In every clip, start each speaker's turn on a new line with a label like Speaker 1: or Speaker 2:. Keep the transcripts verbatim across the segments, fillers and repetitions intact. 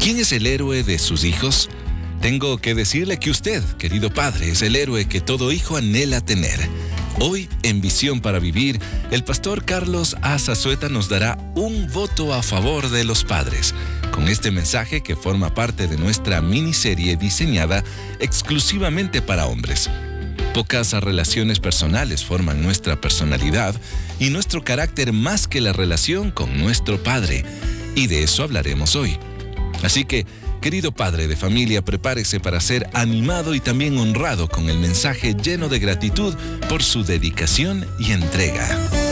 Speaker 1: ¿Quién es el héroe de sus hijos? Tengo que decirle que usted, querido padre, es el héroe que todo hijo anhela tener. Hoy, en Visión para Vivir, el pastor Carlos A. Zazueta nos dará un voto a favor de los padres, con este mensaje que forma parte de nuestra miniserie diseñada exclusivamente para hombres. Pocas relaciones personales forman nuestra personalidad y nuestro carácter más que la relación con nuestro padre, y de eso hablaremos hoy. Así que, querido padre de familia, prepárese para ser animado y también honrado con el mensaje lleno de gratitud por su dedicación y entrega.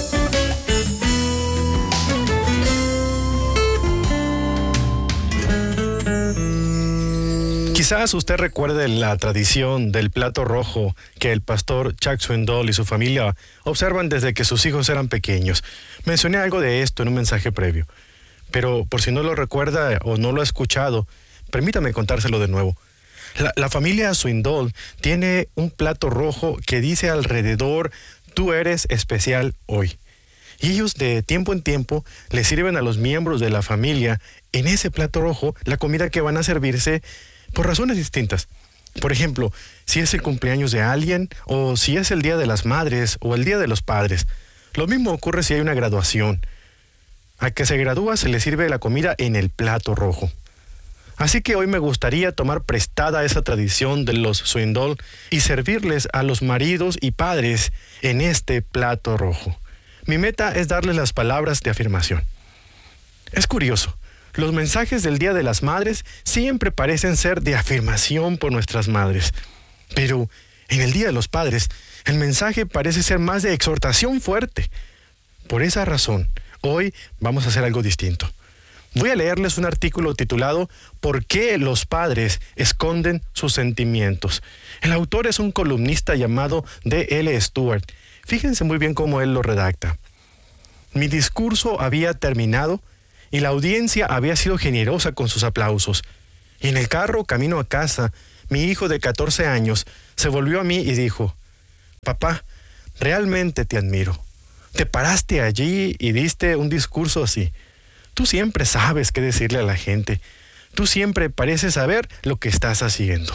Speaker 2: Quizás usted recuerde la tradición del plato rojo que el pastor Chuck Swindoll y su familia observan desde que sus hijos eran pequeños. Mencioné algo de esto en un mensaje previo, pero por si no lo recuerda o no lo ha escuchado, permítame contárselo de nuevo. La, la familia Swindoll tiene un plato rojo que dice alrededor: tú eres especial hoy. Y ellos de tiempo en tiempo le sirven a los miembros de la familia en ese plato rojo la comida que van a servirse por razones distintas. Por ejemplo, si es el cumpleaños de alguien, o si es el Día de las Madres o el Día de los Padres. Lo mismo ocurre si hay una graduación. Al que se gradúa se le sirve la comida en el plato rojo. Así que hoy me gustaría tomar prestada esa tradición de los Swindoll y servirles a los maridos y padres en este plato rojo. Mi meta es darles las palabras de afirmación. Es curioso, los mensajes del Día de las Madres siempre parecen ser de afirmación por nuestras madres. Pero en el Día de los Padres, el mensaje parece ser más de exhortación fuerte. Por esa razón, hoy vamos a hacer algo distinto. Voy a leerles un artículo titulado ¿Por qué los padres esconden sus sentimientos? El autor es un columnista llamado D L Stewart. Fíjense muy bien cómo él lo redacta. Mi discurso había terminado y la audiencia había sido generosa con sus aplausos. Y en el carro, camino a casa, mi hijo de catorce años se volvió a mí y dijo: papá, realmente te admiro. Te paraste allí y diste un discurso así. Tú siempre sabes qué decirle a la gente. Tú siempre pareces saber lo que estás haciendo.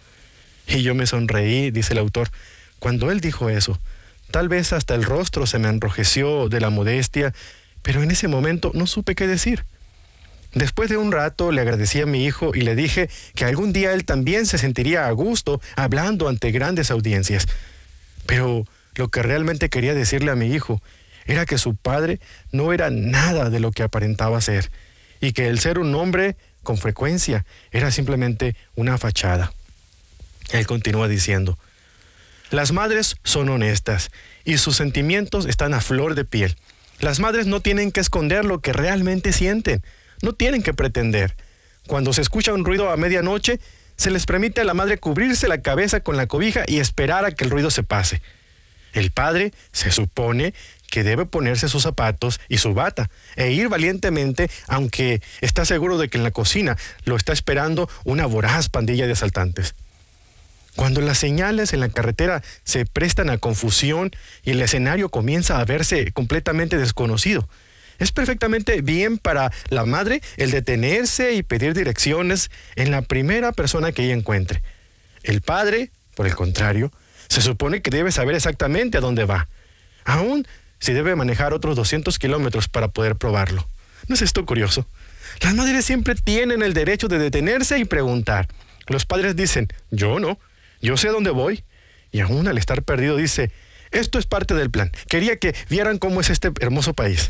Speaker 2: Y yo me sonreí, dice el autor. Cuando él dijo eso, tal vez hasta el rostro se me enrojeció de la modestia, pero en ese momento no supe qué decir. Después de un rato le agradecí a mi hijo y le dije que algún día él también se sentiría a gusto hablando ante grandes audiencias. Pero lo que realmente quería decirle a mi hijo era que su padre no era nada de lo que aparentaba ser, y que el ser un hombre, con frecuencia, era simplemente una fachada. Él continúa diciendo: las madres son honestas, y sus sentimientos están a flor de piel. Las madres no tienen que esconder lo que realmente sienten, no tienen que pretender. Cuando se escucha un ruido a medianoche, se les permite a la madre cubrirse la cabeza con la cobija y esperar a que el ruido se pase. El padre se supone que debe ponerse sus zapatos y su bata e ir valientemente, aunque está seguro de que en la cocina lo está esperando una voraz pandilla de asaltantes. Cuando las señales en la carretera se prestan a confusión y el escenario comienza a verse completamente desconocido, es perfectamente bien para la madre el detenerse y pedir direcciones en la primera persona que ella encuentre. El padre, por el contrario, se supone que debe saber exactamente a dónde va, aún si debe manejar otros doscientos kilómetros para poder probarlo. ¿No es esto curioso? Las madres siempre tienen el derecho de detenerse y preguntar. Los padres dicen: yo no, yo sé a dónde voy. Y aún al estar perdido dice: esto es parte del plan. Quería que vieran cómo es este hermoso país.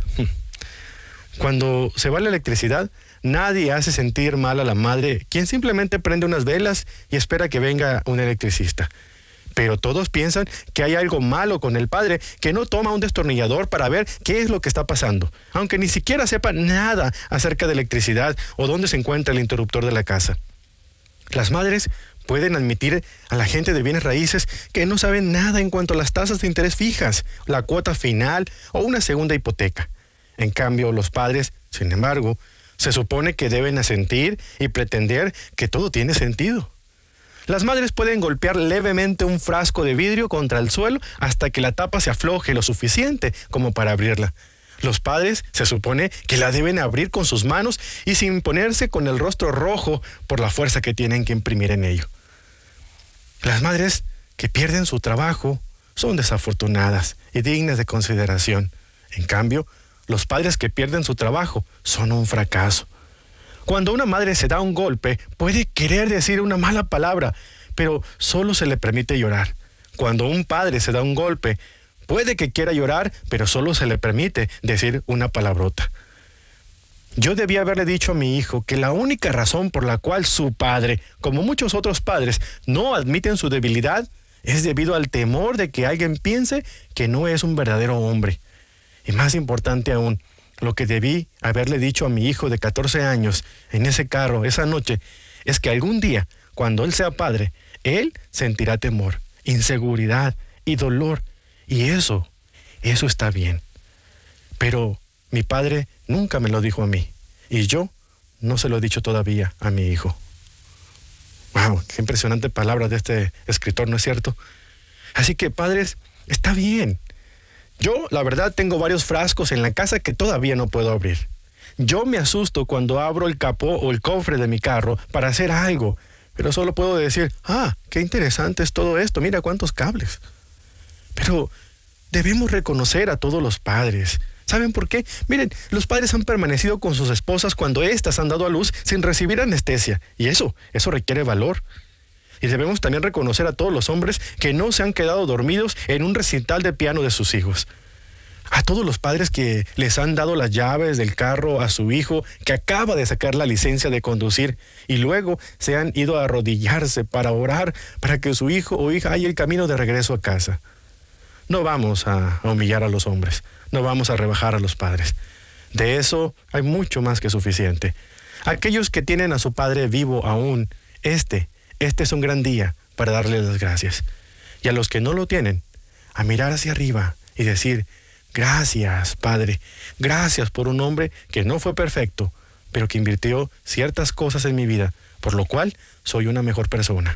Speaker 2: Cuando se va la electricidad, nadie hace sentir mal a la madre, quien simplemente prende unas velas y espera que venga un electricista. Pero todos piensan que hay algo malo con el padre, que no toma un destornillador para ver qué es lo que está pasando, aunque ni siquiera sepa nada acerca de electricidad o dónde se encuentra el interruptor de la casa. Las madres pueden admitir a la gente de bienes raíces que no saben nada en cuanto a las tasas de interés fijas, la cuota final o una segunda hipoteca. En cambio, los padres, sin embargo, se supone que deben asentir y pretender que todo tiene sentido. Las madres pueden golpear levemente un frasco de vidrio contra el suelo hasta que la tapa se afloje lo suficiente como para abrirla. Los padres se supone que la deben abrir con sus manos y sin ponerse con el rostro rojo por la fuerza que tienen que imprimir en ello. Las madres que pierden su trabajo son desafortunadas y dignas de consideración. En cambio, los padres que pierden su trabajo son un fracaso. Cuando una madre se da un golpe, puede querer decir una mala palabra, pero solo se le permite llorar. Cuando un padre se da un golpe, puede que quiera llorar, pero solo se le permite decir una palabrota. Yo debía haberle dicho a mi hijo que la única razón por la cual su padre, como muchos otros padres, no admiten su debilidad es debido al temor de que alguien piense que no es un verdadero hombre. Y más importante aún, lo que debí haberle dicho a mi hijo de catorce años en ese carro esa noche es que algún día, cuando él sea padre, él sentirá temor, inseguridad y dolor. Y eso, eso está bien. Pero mi padre nunca me lo dijo a mí. Y yo no se lo he dicho todavía a mi hijo. ¡Wow! ¡Qué impresionante palabra de este escritor!, ¿no es cierto? Así que, padres, está bien. Yo, la verdad, tengo varios frascos en la casa que todavía no puedo abrir. Yo me asusto cuando abro el capó o el cofre de mi carro para hacer algo, pero solo puedo decir, ah, qué interesante es todo esto, mira cuántos cables. Pero debemos reconocer a todos los padres. ¿Saben por qué? Miren, los padres han permanecido con sus esposas cuando éstas han dado a luz sin recibir anestesia, y eso, eso requiere valor. Y debemos también reconocer a todos los hombres que no se han quedado dormidos en un recital de piano de sus hijos. A todos los padres que les han dado las llaves del carro a su hijo que acaba de sacar la licencia de conducir y luego se han ido a arrodillarse para orar para que su hijo o hija haya el camino de regreso a casa. No vamos a humillar a los hombres, no vamos a rebajar a los padres. De eso hay mucho más que suficiente. Aquellos que tienen a su padre vivo aún, este, este es un gran día para darle las gracias. Y a los que no lo tienen, a mirar hacia arriba y decir, gracias, Padre, gracias por un hombre que no fue perfecto, pero que invirtió ciertas cosas en mi vida, por lo cual soy una mejor persona.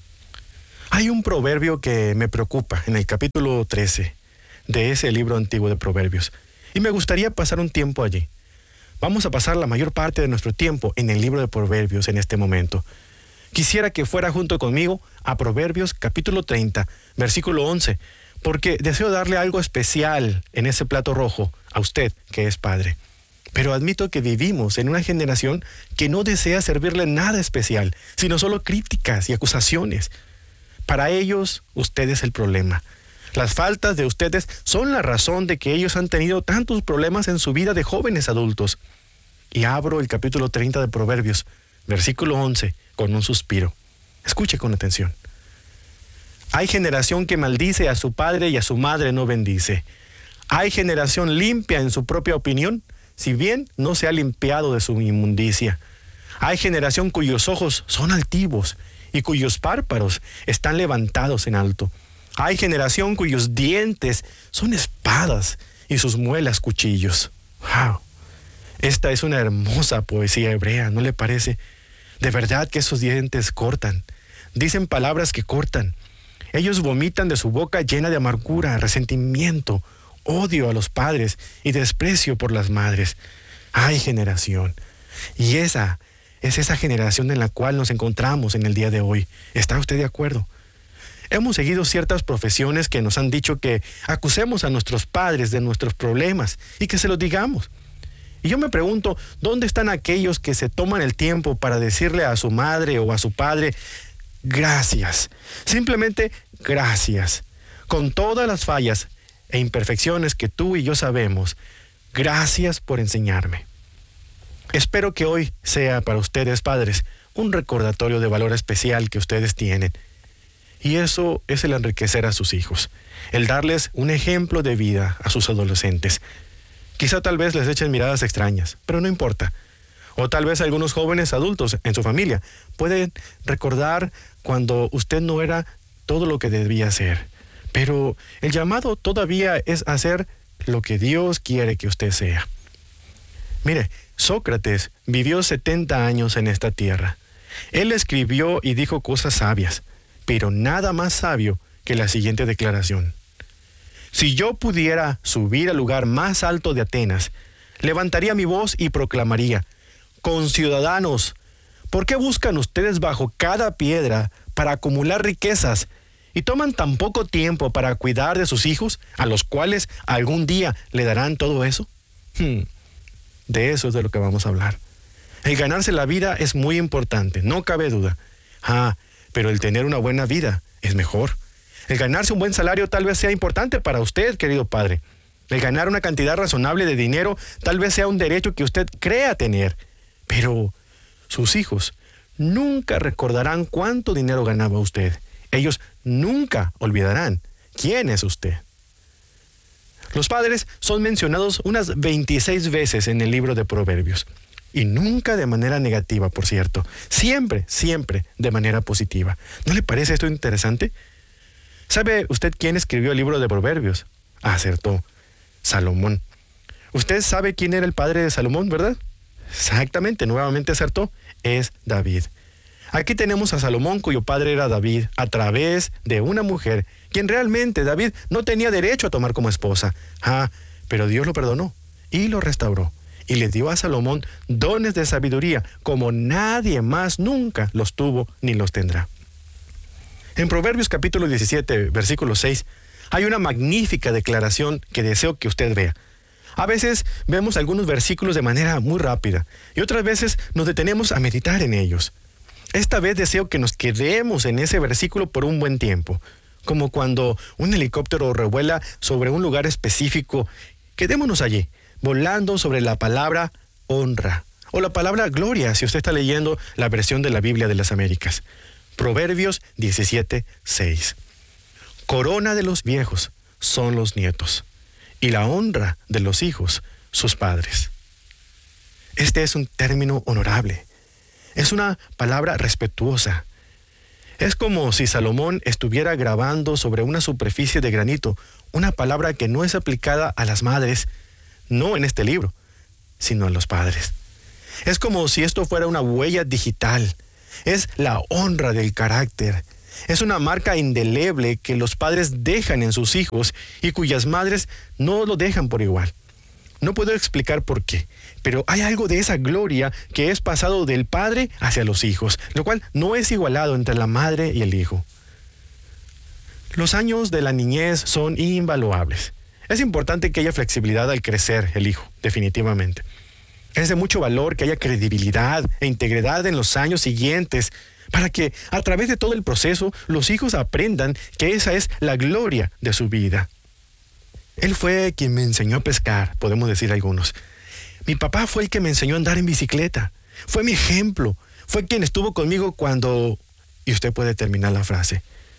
Speaker 2: Hay un proverbio que me preocupa en el capítulo trece de ese libro antiguo de Proverbios, y me gustaría pasar un tiempo allí. Vamos a pasar la mayor parte de nuestro tiempo en el libro de Proverbios en este momento. Quisiera que fuera junto conmigo a Proverbios capítulo treinta, versículo once, porque deseo darle algo especial en ese plato rojo a usted que es padre. Pero admito que vivimos en una generación que no desea servirle nada especial, sino solo críticas y acusaciones. Para ellos, usted es el problema. Las faltas de ustedes son la razón de que ellos han tenido tantos problemas en su vida de jóvenes adultos. Y abro el capítulo treinta de Proverbios, versículo once, con un suspiro. Escuche con atención. Hay generación que maldice a su padre y a su madre no bendice. Hay generación limpia en su propia opinión, si bien no se ha limpiado de su inmundicia. Hay generación cuyos ojos son altivos y cuyos párpados están levantados en alto. Hay generación cuyos dientes son espadas y sus muelas cuchillos. ¡Wow! Esta es una hermosa poesía hebrea, ¿no le parece? De verdad que esos dientes cortan. Dicen palabras que cortan. Ellos vomitan de su boca llena de amargura, resentimiento, odio a los padres y desprecio por las madres. ¡Ay, generación! Y esa es esa generación en la cual nos encontramos en el día de hoy. ¿Está usted de acuerdo? Hemos seguido ciertas profesiones que nos han dicho que acusemos a nuestros padres de nuestros problemas y que se los digamos. Y yo me pregunto, ¿dónde están aquellos que se toman el tiempo para decirle a su madre o a su padre, gracias, simplemente gracias, con todas las fallas e imperfecciones que tú y yo sabemos, gracias por enseñarme? Espero que hoy sea para ustedes, padres, un recordatorio de valor especial que ustedes tienen. Y eso es el enriquecer a sus hijos, el darles un ejemplo de vida a sus adolescentes. Quizá tal vez les echen miradas extrañas, pero no importa. O tal vez algunos jóvenes adultos en su familia pueden recordar cuando usted no era todo lo que debía ser. Pero el llamado todavía es hacer lo que Dios quiere que usted sea. Mire, Sócrates vivió setenta años en esta tierra. Él escribió y dijo cosas sabias, pero nada más sabio que la siguiente declaración. Si yo pudiera subir al lugar más alto de Atenas, levantaría mi voz y proclamaría: conciudadanos, ¿por qué buscan ustedes bajo cada piedra para acumular riquezas y toman tan poco tiempo para cuidar de sus hijos, a los cuales algún día le darán todo eso? Hmm, de eso es de lo que vamos a hablar. El ganarse la vida es muy importante, no cabe duda. Ah, pero el tener una buena vida es mejor. El ganarse un buen salario tal vez sea importante para usted, querido padre. El ganar una cantidad razonable de dinero tal vez sea un derecho que usted crea tener. Pero sus hijos nunca recordarán cuánto dinero ganaba usted. Ellos nunca olvidarán quién es usted. Los padres son mencionados unas veintiséis veces en el libro de Proverbios. Y nunca de manera negativa, por cierto. Siempre, siempre de manera positiva. ¿No le parece esto interesante? ¿Sabe usted quién escribió el libro de Proverbios? Acertó. Salomón. Usted sabe quién era el padre de Salomón, ¿verdad? Exactamente, nuevamente acertó. Es David. Aquí tenemos a Salomón, cuyo padre era David, a través de una mujer, quien realmente David no tenía derecho a tomar como esposa. Ah, pero Dios lo perdonó y lo restauró. Y le dio a Salomón dones de sabiduría, como nadie más nunca los tuvo ni los tendrá. En Proverbios capítulo diecisiete, versículo seis, hay una magnífica declaración que deseo que usted vea. A veces vemos algunos versículos de manera muy rápida y otras veces nos detenemos a meditar en ellos. Esta vez deseo que nos quedemos en ese versículo por un buen tiempo, como cuando un helicóptero revuela sobre un lugar específico. Quedémonos allí, volando sobre la palabra honra, o la palabra gloria, si usted está leyendo la versión de la Biblia de las Américas. Proverbios diecisiete, seis. Corona de los viejos son los nietos, y la honra de los hijos, sus padres. Este es un término honorable. Es una palabra respetuosa. Es como si Salomón estuviera grabando sobre una superficie de granito una palabra que no es aplicada a las madres, no en este libro, sino a los padres. Es como si esto fuera una huella digital. Es la honra del carácter. Es una marca indeleble que los padres dejan en sus hijos y cuyas madres no lo dejan por igual. No puedo explicar por qué, pero hay algo de esa gloria que es pasado del padre hacia los hijos, lo cual no es igualado entre la madre y el hijo. Los años de la niñez son invaluables. Es importante que haya flexibilidad al crecer el hijo, definitivamente. Es de mucho valor que haya credibilidad e integridad en los años siguientes para que a través de todo el proceso los hijos aprendan que esa es la gloria de su vida. Él fue quien me enseñó a pescar, podemos decir algunos. Mi papá fue el que me enseñó a andar en bicicleta. Fue mi ejemplo. Fue quien estuvo conmigo cuando... Y usted puede terminar la frase.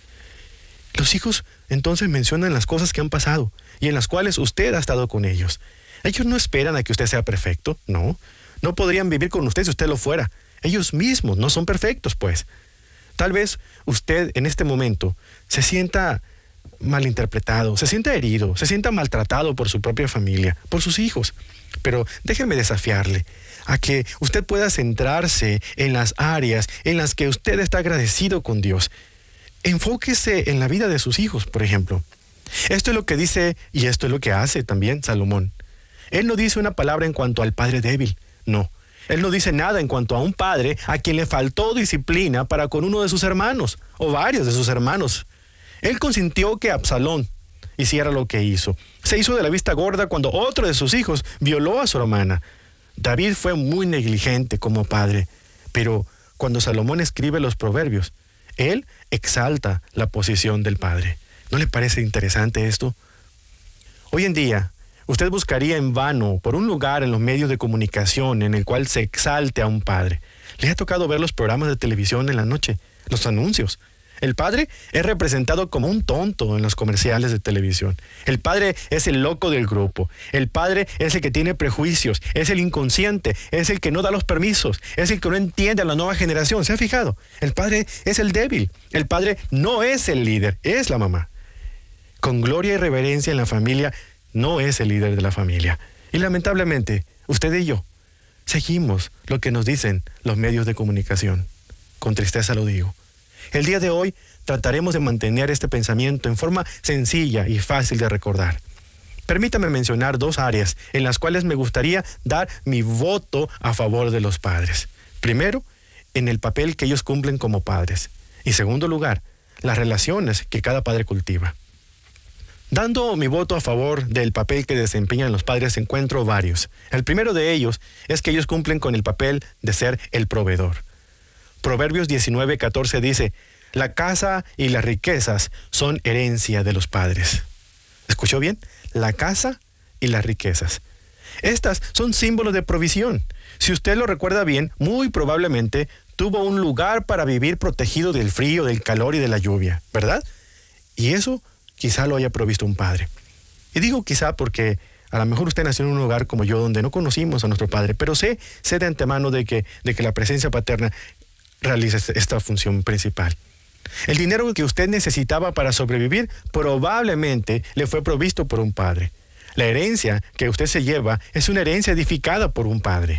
Speaker 2: Los hijos entonces mencionan las cosas que han pasado y en las cuales usted ha estado con ellos. Ellos no esperan a que usted sea perfecto, no. No podrían vivir con usted si usted lo fuera. Ellos mismos no son perfectos, pues. Tal vez usted en este momento se sienta malinterpretado, se sienta herido, se sienta maltratado por su propia familia, por sus hijos. Pero déjeme desafiarle a que usted pueda centrarse en las áreas en las que usted está agradecido con Dios. Enfóquese en la vida de sus hijos, por ejemplo. Esto es lo que dice y esto es lo que hace también Salomón. Él no dice una palabra en cuanto al padre débil, no. Él no dice nada en cuanto a un padre a quien le faltó disciplina para con uno de sus hermanos, o varios de sus hermanos. Él consintió que Absalón hiciera lo que hizo. Se hizo de la vista gorda cuando otro de sus hijos violó a su hermana. David fue muy negligente como padre, pero cuando Salomón escribe los proverbios, él exalta la posición del padre. ¿No le parece interesante esto? Hoy en día, usted buscaría en vano por un lugar en los medios de comunicación en el cual se exalte a un padre. ¿Le ha tocado ver los programas de televisión en la noche? Los anuncios. El padre es representado como un tonto en los comerciales de televisión. El padre es el loco del grupo. El padre es el que tiene prejuicios, es el inconsciente, es el que no da los permisos, es el que no entiende a la nueva generación. ¿Se ha fijado? El padre es el débil. El padre no es el líder, es la mamá. Con gloria y reverencia en la familia, no es el líder de la familia. Y lamentablemente, usted y yo seguimos lo que nos dicen los medios de comunicación. Con tristeza lo digo. El día de hoy trataremos de mantener este pensamiento en forma sencilla y fácil de recordar. Permítame mencionar dos áreas en las cuales me gustaría dar mi voto a favor de los padres. Primero, en el papel que ellos cumplen como padres. Y segundo lugar, las relaciones que cada padre cultiva. Dando mi voto a favor del papel que desempeñan los padres, encuentro varios. El primero de ellos es que ellos cumplen con el papel de ser el proveedor. Proverbios diecinueve catorce dice: la casa y las riquezas son herencia de los padres. ¿Escuchó bien? La casa y las riquezas. Estas son símbolos de provisión. Si usted lo recuerda bien, muy probablemente tuvo un lugar para vivir protegido del frío, del calor y de la lluvia, ¿verdad? Y eso quizá lo haya provisto un padre. Y digo quizá porque a lo mejor usted nació en un hogar como yo, donde no conocimos a nuestro padre, pero sé, sé de antemano de que, de que la presencia paterna realiza esta función principal. El dinero que usted necesitaba para sobrevivir probablemente le fue provisto por un padre. La herencia que usted se lleva es una herencia edificada por un padre.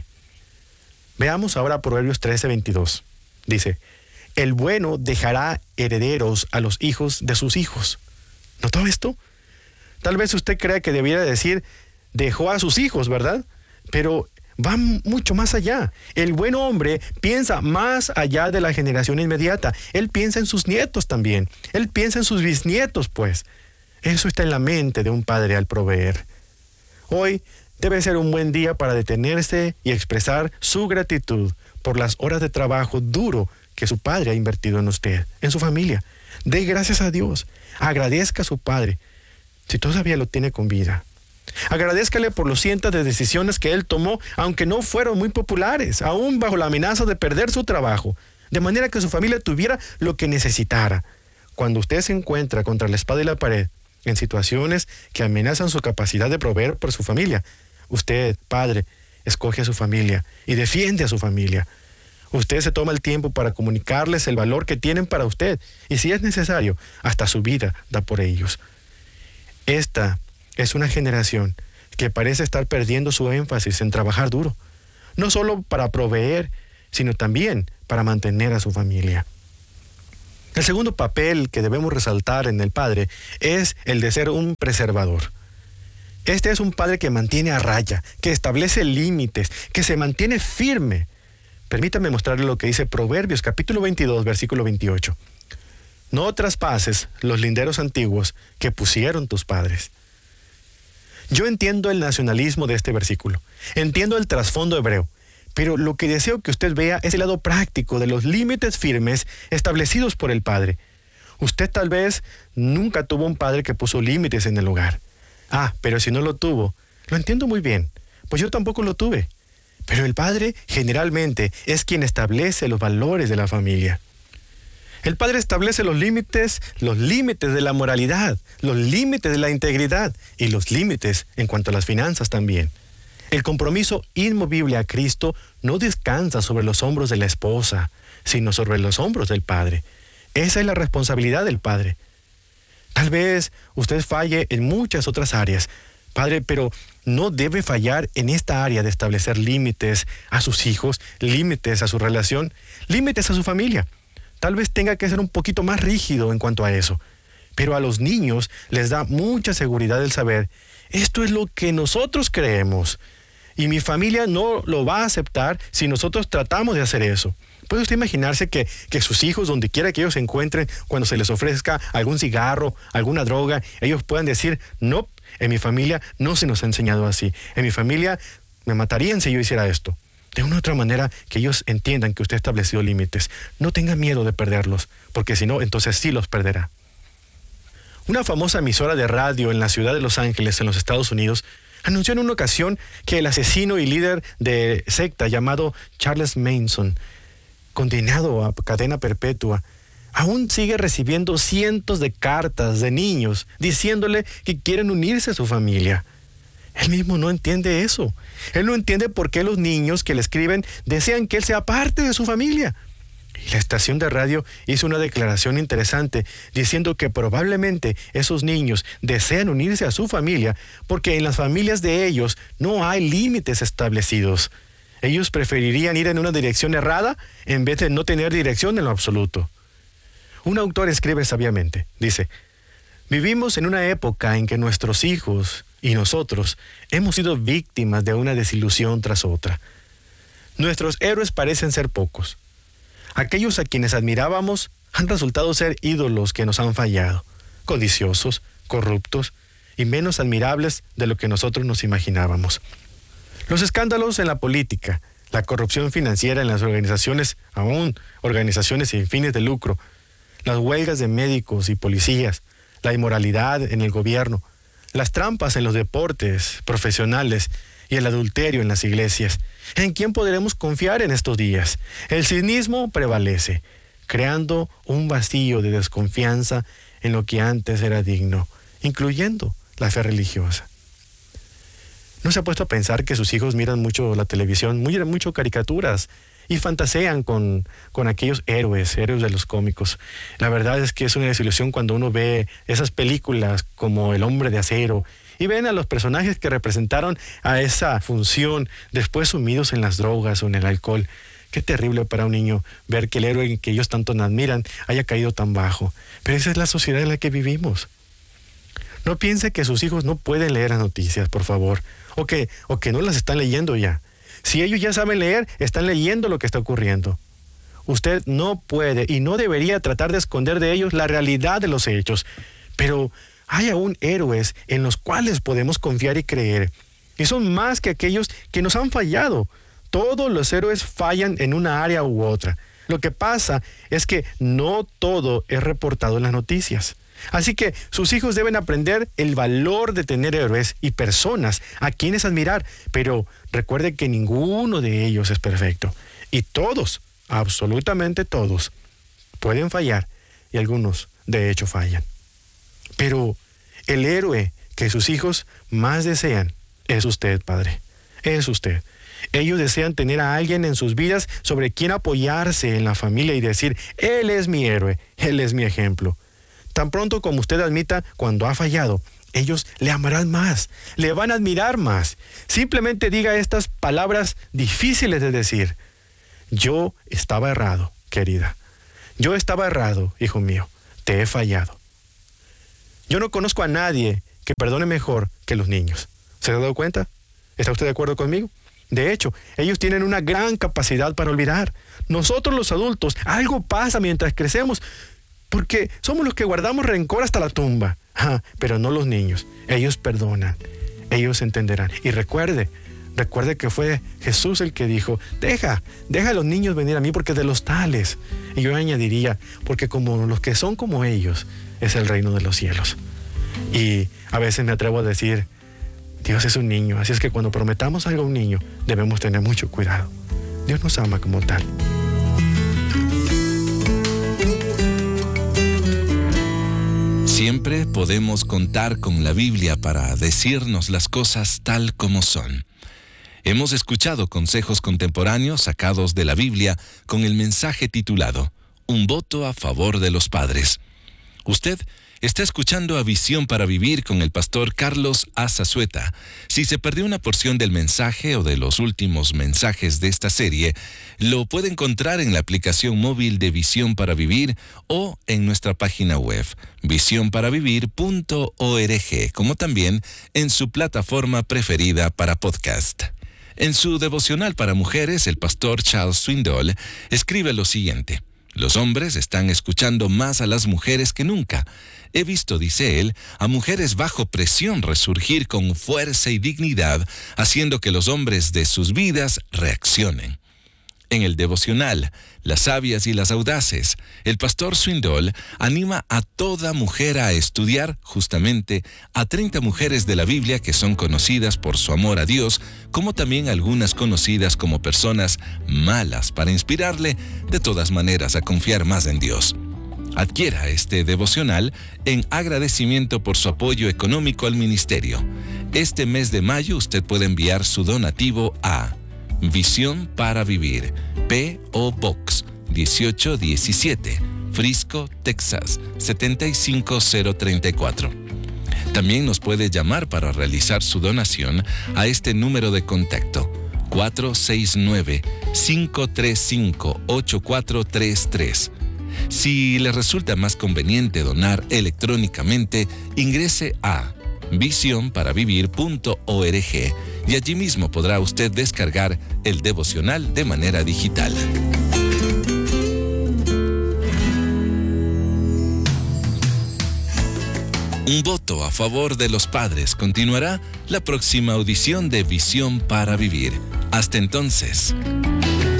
Speaker 2: Veamos ahora Proverbios trece veintidós. Dice: el bueno dejará herederos a los hijos de sus hijos. ¿Notó esto? Tal vez usted crea que debiera decir dejó a sus hijos, ¿verdad? Pero va mucho más allá. El buen hombre piensa más allá de la generación inmediata. Él piensa en sus nietos también. Él piensa en sus bisnietos, pues. Eso está en la mente de un padre al proveer. Hoy debe ser un buen día para detenerse y expresar su gratitud por las horas de trabajo duro que su padre ha invertido en usted, en su familia. Dé gracias a Dios. Agradezca a su padre, si todavía lo tiene con vida. Agradézcale por los cientos de decisiones que él tomó, aunque no fueron muy populares, aún bajo la amenaza de perder su trabajo, de manera que su familia tuviera lo que necesitara. Cuando usted se encuentra contra la espada y la pared, en situaciones que amenazan su capacidad de proveer por su familia, usted, padre, escoge a su familia y defiende a su familia. Usted se toma el tiempo para comunicarles el valor que tienen para usted, y si es necesario, hasta su vida da por ellos. Esta es una generación que parece estar perdiendo su énfasis en trabajar duro, no solo para proveer, sino también para mantener a su familia. El segundo papel que debemos resaltar en el padre es el de ser un preservador. Este es un padre que mantiene a raya, que establece límites, que se mantiene firme. Permítame mostrarle lo que dice Proverbios capítulo veintidós, versículo veintiocho. No traspases los linderos antiguos que pusieron tus padres. Yo entiendo el nacionalismo de este versículo, entiendo el trasfondo hebreo, pero lo que deseo que usted vea es el lado práctico de los límites firmes establecidos por el padre. Usted tal vez nunca tuvo un padre que puso límites en el hogar. Ah, pero si no lo tuvo, lo entiendo muy bien, pues yo tampoco lo tuve. Pero el padre generalmente es quien establece los valores de la familia. El padre establece los límites, los límites de la moralidad, los límites de la integridad y los límites en cuanto a las finanzas también. El compromiso inmovible a Cristo no descansa sobre los hombros de la esposa, sino sobre los hombros del padre. Esa es la responsabilidad del padre. Tal vez usted falle en muchas otras áreas, padre, pero no debe fallar en esta área de establecer límites a sus hijos, límites a su relación, límites a su familia. Tal vez tenga que ser un poquito más rígido en cuanto a eso, pero a los niños les da mucha seguridad el saber, esto es lo que nosotros creemos, y mi familia no lo va a aceptar si nosotros tratamos de hacer eso. ¿Puede usted imaginarse que, que sus hijos, donde quiera que ellos se encuentren, cuando se les ofrezca algún cigarro, alguna droga, ellos puedan decir, no, en mi familia no se nos ha enseñado así, en mi familia me matarían si yo hiciera esto? De una u otra manera, que ellos entiendan que usted ha establecido límites. No tenga miedo de perderlos, porque si no, entonces sí los perderá. Una famosa emisora de radio en la ciudad de Los Ángeles, en los Estados Unidos, anunció en una ocasión que el asesino y líder de secta llamado Charles Manson, condenado a cadena perpetua, aún sigue recibiendo cientos de cartas de niños diciéndole que quieren unirse a su familia. Él mismo no entiende eso. Él no entiende por qué los niños que le escriben desean que él sea parte de su familia. Y la estación de radio hizo una declaración interesante diciendo que probablemente esos niños desean unirse a su familia porque en las familias de ellos no hay límites establecidos. Ellos preferirían ir en una dirección errada en vez de no tener dirección en lo absoluto. Un autor escribe sabiamente, dice: vivimos en una época en que nuestros hijos y nosotros hemos sido víctimas de una desilusión tras otra. Nuestros héroes parecen ser pocos. Aquellos a quienes admirábamos han resultado ser ídolos que nos han fallado, codiciosos, corruptos y menos admirables de lo que nosotros nos imaginábamos. Los escándalos en la política, la corrupción financiera en las organizaciones, aún organizaciones sin fines de lucro, las huelgas de médicos y policías, la inmoralidad en el gobierno, las trampas en los deportes profesionales y el adulterio en las iglesias. ¿En quién podremos confiar en estos días? El cinismo prevalece, creando un vacío de desconfianza en lo que antes era digno, incluyendo la fe religiosa. ¿No se ha puesto a pensar que sus hijos miran mucho la televisión, muy, mucho caricaturas, y fantasean con, con aquellos héroes, héroes de los cómicos? La verdad es que es una desilusión cuando uno ve esas películas como El Hombre de Acero y ven a los personajes que representaron a esa función después sumidos en las drogas o en el alcohol. Qué terrible para un niño ver que el héroe que ellos tanto admiran haya caído tan bajo. Pero esa es la sociedad en la que vivimos. No piense que sus hijos no pueden leer las noticias, por favor, o que, o que no las están leyendo ya. Si ellos ya saben leer, están leyendo lo que está ocurriendo. Usted no puede y no debería tratar de esconder de ellos la realidad de los hechos. Pero hay aún héroes en los cuales podemos confiar y creer. Y son más que aquellos que nos han fallado. Todos los héroes fallan en una área u otra. Lo que pasa es que no todo es reportado en las noticias. Así que sus hijos deben aprender el valor de tener héroes y personas a quienes admirar, pero recuerde que ninguno de ellos es perfecto. Y todos, absolutamente todos, pueden fallar, y algunos de hecho fallan. Pero el héroe que sus hijos más desean es usted, padre, es usted. Ellos desean tener a alguien en sus vidas sobre quien apoyarse en la familia y decir: él es mi héroe, él es mi ejemplo. Tan pronto como usted admita cuando ha fallado, ellos le amarán más, le van a admirar más. Simplemente diga estas palabras difíciles de decir: yo estaba errado, querida. Yo estaba errado, hijo mío. Te he fallado. Yo no conozco a nadie que perdone mejor que los niños. ¿Se ha dado cuenta? ¿Está usted de acuerdo conmigo? De hecho, ellos tienen una gran capacidad para olvidar. Nosotros los adultos, algo pasa mientras crecemos, porque somos los que guardamos rencor hasta la tumba. Ah, pero no los niños. Ellos perdonan. Ellos entenderán. Y recuerde, recuerde que fue Jesús el que dijo: deja, deja a los niños venir a mí, porque de los tales. Y yo añadiría: porque como los que son como ellos, es el reino de los cielos. Y a veces me atrevo a decir: Dios es un niño, así es que cuando prometamos algo a un niño, debemos tener mucho cuidado. Dios nos ama como tal.
Speaker 1: Siempre podemos contar con la Biblia para decirnos las cosas tal como son. Hemos escuchado consejos contemporáneos sacados de la Biblia con el mensaje titulado Un voto a favor de los padres. Usted está escuchando a Visión para Vivir con el pastor Carlos Azazueta. Si se perdió una porción del mensaje o de los últimos mensajes de esta serie, lo puede encontrar en la aplicación móvil de Visión para Vivir o en nuestra página web, visión para vivir punto org, como también en su plataforma preferida para podcast. En su devocional para mujeres, el pastor Charles Swindoll escribe lo siguiente: los hombres están escuchando más a las mujeres que nunca. He visto, dice él, a mujeres bajo presión resurgir con fuerza y dignidad, haciendo que los hombres de sus vidas reaccionen. En el devocional, Las sabias y las audaces, el pastor Swindoll anima a toda mujer a estudiar justamente a treinta mujeres de la Biblia que son conocidas por su amor a Dios, como también algunas conocidas como personas malas, para inspirarle de todas maneras a confiar más en Dios. Adquiera este devocional en agradecimiento por su apoyo económico al ministerio. Este mes de mayo usted puede enviar su donativo a Visión para Vivir, P O Box dieciocho diecisiete, Frisco, Texas setenta y cinco cero treinta y cuatro. También nos puede llamar para realizar su donación a este número de contacto: cuatro seis nueve, cinco tres cinco, ocho cuatro tres tres. Si le resulta más conveniente donar electrónicamente, ingrese a visión para vivir punto org y allí mismo podrá usted descargar el devocional de manera digital. Un voto a favor de los padres continuará la próxima audición de Visión para Vivir. Hasta entonces.